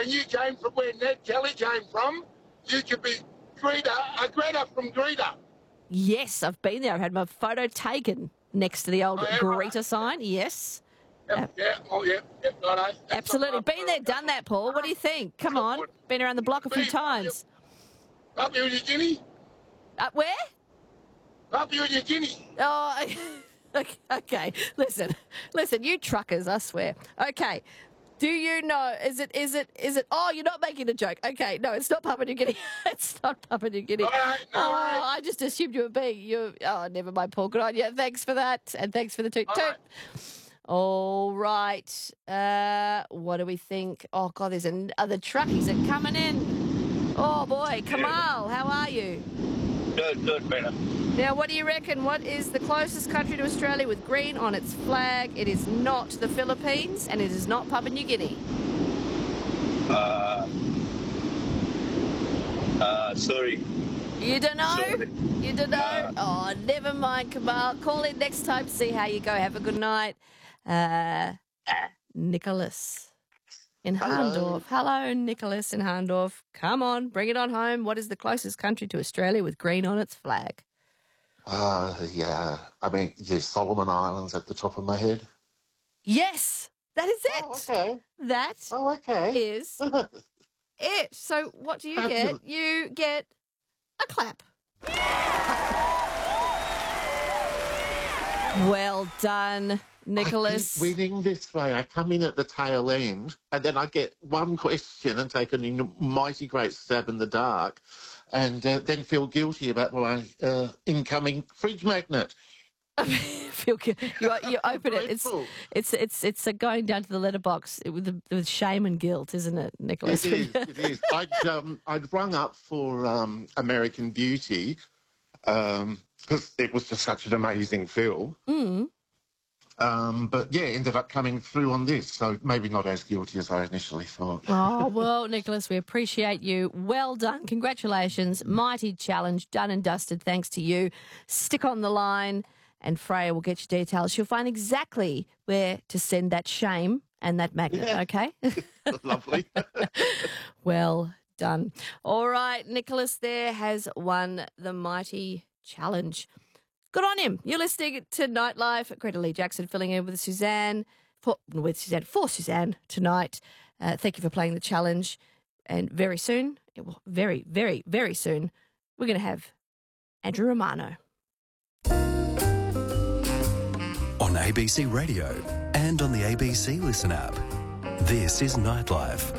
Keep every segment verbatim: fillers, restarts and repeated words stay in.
and you came from where Ned Kelly came from, you could be Greta, a Greta from Greta. Yes, I've been there. I've had my photo taken next to the old Oh, yeah, Greta right. sign. Yes. Yep, Uh, yeah, oh, yeah, yeah, righto. Absolutely. Been there, done that, Paul. What do you think? Come on. Been around the block a few times. Papua New Guinea? Uh, where? Papua New Guinea. Oh, okay, okay. Listen, listen, you truckers, I swear. Okay. Do you know, is it, is it, is it, oh, you're not making a joke. Okay, no, it's not Papua New Guinea. It's not Papua New Guinea. All right, no oh, worries. I just assumed you were being, you, oh, never mind, Paul. Good on you. Thanks for that. And thanks for the toot All toot. right. All right. Uh, what do we think? Oh, God, there's an, other truckies are coming in. Oh, boy. Kamal, how are you? Good, good, better. Now, what do you reckon? What is the closest country to Australia with green on its flag? It is not the Philippines, and it is not Papua New Guinea. Uh, uh, sorry. You don't know? Sorry. You don't know? Oh, never mind, Kamal. Call in next time, see how you go. Have a good night. Uh, Nicholas in Harndorf. Hello, Nicholas in Harndorf. Come on, bring it on home. What is the closest country to Australia with green on its flag? Uh, yeah. I mean, the Solomon Islands at the top of my head. Yes, that is it. Oh, okay. That Oh, okay. is it. So what do you get? You get a clap. Well done, Nicholas. I keep winning this way. I come in at the tail end, and then I get one question and take a mighty great stab in the dark, and uh, then feel guilty about my uh, incoming fridge magnet. Feel good. You, you open it. It's it's it's it's uh, going down to the letterbox with with shame and guilt, isn't it, Nicholas? It is. It is. I'd um I'd rung up for um American Beauty, um because it was just such an amazing film. Mm. Um, but yeah, ended up coming through on this, so maybe not as guilty as I initially thought. Oh, well, Nicholas, we appreciate you. Well done. Congratulations. Mighty challenge. Done and dusted thanks to you. Stick on the line and Freya will get your details. She'll find exactly where to send that shame and that magnet, Yeah. okay? Lovely. Well done. All right, Nicholas there has won the mighty challenge. Good on him. You're listening to Nightlife. Greta Lee Jackson filling in with Suzanne, for, with Suzanne, for Suzanne tonight. Uh, thank you for playing the challenge. And very soon, well, very, very, very soon, we're going to have Andrew Romano. On A B C Radio and on the A B C Listen app. This is Nightlife.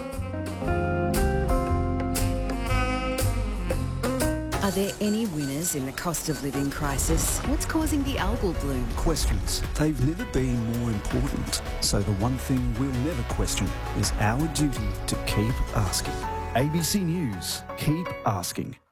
Are there any winners in the cost of living crisis? What's causing the algal bloom? Questions. They've never been more important. So the one thing we'll never question is our duty to keep asking. A B C News. Keep asking.